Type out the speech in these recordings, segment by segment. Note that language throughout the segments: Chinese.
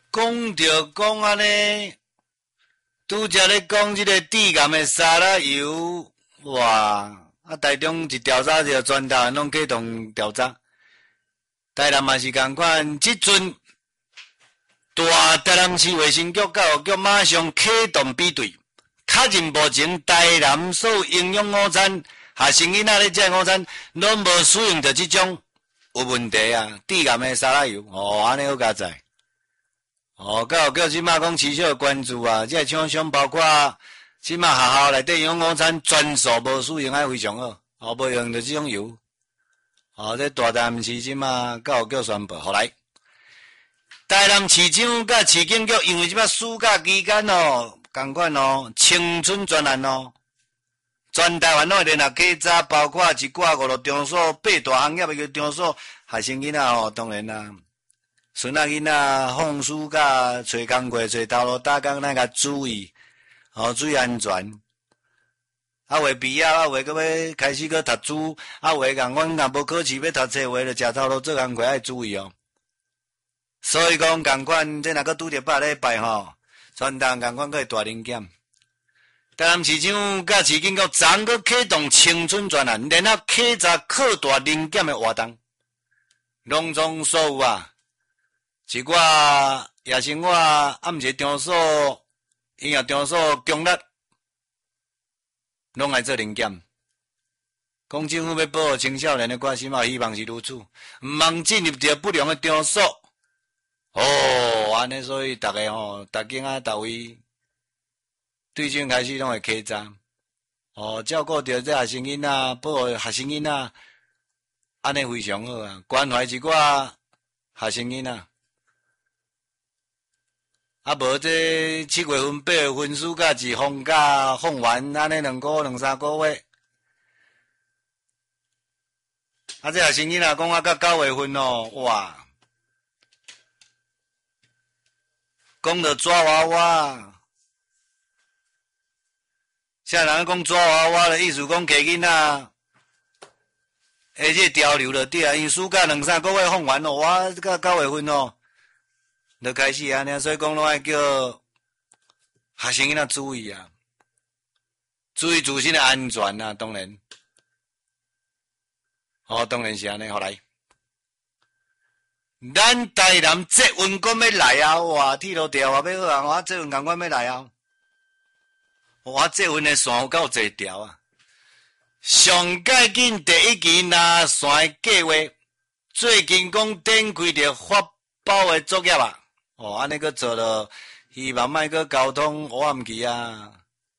讲着讲安尼，拄则咧讲即个致癌的沙拉油，哇！啊，台中一调查就全台湾拢启动调查，台南嘛是共款，即阵大台南市卫生局、教育局马上启动比对，确认目前台南所有营养午餐、学生囡仔咧食午餐，拢无使用着即种有问题啊，致癌的沙拉油，哦，安尼好佳哉。哦，教育局即马讲持续关注啊，即个厂商包括即马学校内底营养午餐全数无使用，还非常好，哦，无用着即种油。哦，这大台南市即马教育局宣布，好来。台南市长甲市警局因为即摆暑假期间哦，共款哦，青春专案哦，全台湾拢会联合稽查，包括一寡5、6场所、8大行业的场所，学生囡仔哦，当然啦，孙仔囡仔放暑假找工课、找头路打工，咱甲注意，哦，注意安全。啊，话毕业啊，话搁要开始搁读书，啊，话共阮若无考试要读册话，就食头路做工课爱注意哦。所以讲，共款，这若搁拄着8礼拜吼，全台共款搁会大零检。台南市长甲市警局昨搁启动青春专案，联合稽查扩大零检的活动，拢总所有啊，一寡夜生活暗时场所、音乐场所、公立，拢爱做零检。讲政府要保护青少年的关系嘛，希望是如此，毋通进入着不良的场所。哦，安尼所以逐个吼，逐间啊，逐位对阵开始拢会稽查，哦，照顾着这学生囡仔，保护学生囡仔，安尼非常好啊，关怀一寡学生囡仔。啊，无这7月份、8月份暑假是放假放完，安尼2个月、2、3个月。啊，这学生囡仔讲啊，到9月份哦，哇！讲着抓娃娃，啥人讲抓娃娃的意思？讲摕囡仔，而且潮流就对啊。因暑假2、3个月放完咯，哇，到9月份哦，就开始安尼，所以讲拢爱叫学生囡仔注意啊，注意自身的安全啊，当然，哦，当然是安尼，好来。咱台南捷运讲要来啊！哇，铁路条话要好啊！我捷运共款要来啊！我捷运的线有够侪条啊！上届紧第1期南线的计划，最近讲展开着发包的作业啊！哦，安尼个做了，希望莫个交通黑暗期啊！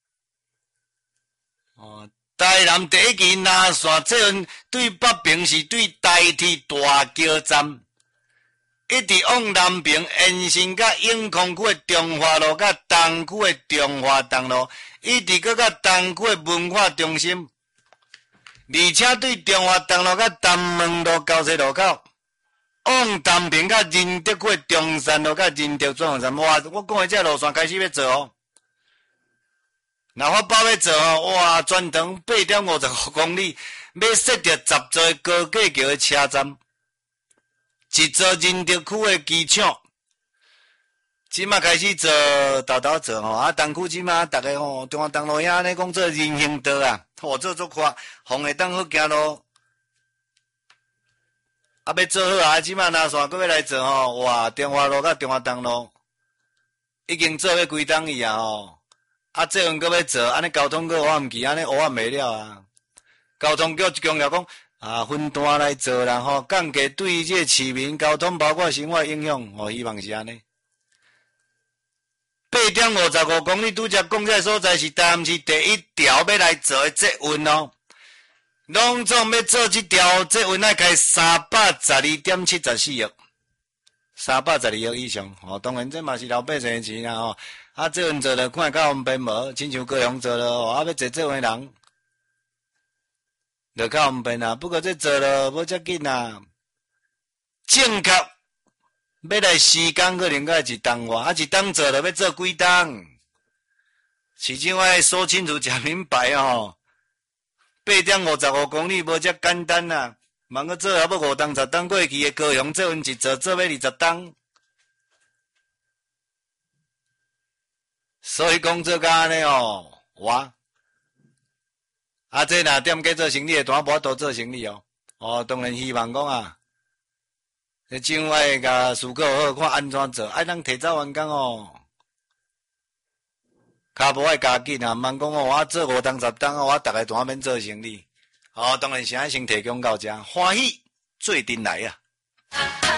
哦，台南第1期南线捷运对北平是对台铁大桥站。一直往南平延伸甲永康区的中华路甲东区的中华东路，一直搁甲东区的文化中心，而且对中华东路甲东门路交叉路口，往东平甲仁德区的中山路甲仁德转运站，哇！我讲的这路线开始要做哦，若发包要做哦，哇！全长8.55公里，要设着10座高架桥的车站。一座仁德区的机场，即马开始做，豆豆做吼，啊，东区即马逐个吼，中华东路遐安尼讲做人行道啊，吼做足快，红会当好行路，啊，要做好啊，即马南线搁要来做吼，哇，中华路甲中华东路已经做要几档去啊吼，啊，这样搁要做，安尼交通搁黑暗期，安尼黑暗袂了啊，交通局一强调讲。啊，分段来做啦吼，降低对这市民交通包括生活影响，我希望是安尼。8.55公里拄则讲这所在是台南市第1条要来做的捷运哦，拢总要做这条捷运要开312.74亿，312亿以上，哦，当然这嘛是老百姓的钱啦吼，啊，捷运做了看较方便无，亲像高雄做了吼，啊，要坐捷运的人。就较方便啊，不过这做了无遮紧啊。正确要来时间可能个一档外，啊一档做了要做几档？市长爱说清楚、讲明白哦。8.55公里无遮简单啊，茫个做还要5档、10档过去的高雄捷运一做要20档。 所以讲做甲安尼哦，哇！啊，这若踮家做生意的，当无法度做生意哦。哦，当然希望讲啊，政府会甲思考好，看安怎做，爱通提早完工哦。骹无爱加紧啊，毋通讲哦，我做5档10档哦，我逐个单免做生意。哦，当然是爱先提供到遮，欢喜做阵来啊。